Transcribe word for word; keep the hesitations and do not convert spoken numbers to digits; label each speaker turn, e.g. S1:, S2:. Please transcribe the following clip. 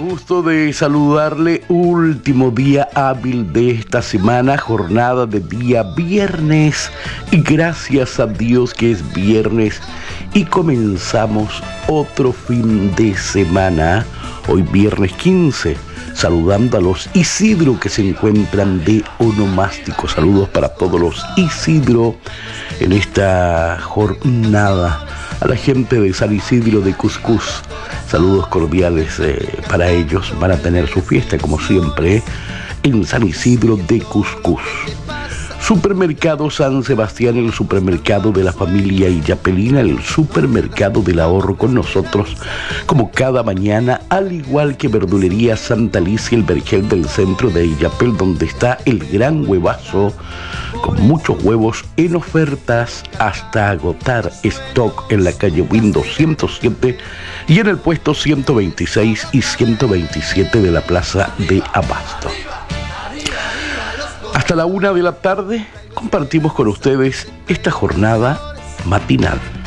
S1: gusto de saludarle. Último día hábil de esta semana, jornada de día viernes. Y gracias a Dios que es viernes y comenzamos otro fin de semana. Hoy viernes quince, saludando a los Isidro que se encuentran de onomástico. Saludos para todos los Isidro en esta jornada. A la gente de San Isidro de Cuscús, saludos cordiales eh, para ellos. Van a tener su fiesta como siempre en San Isidro de Cuscús. Supermercado San Sebastián, el supermercado de la familia Illapelina, el supermercado del ahorro con nosotros, como cada mañana, al igual que Verdulería Santa Alicia, el vergel del centro de Illapel, donde está el gran huevazo, con muchos huevos en ofertas hasta agotar stock en la calle Windows ciento siete y en el puesto ciento veintiséis y ciento veintisiete de la Plaza de Abasto. Hasta la una de la tarde compartimos con ustedes esta jornada matinal.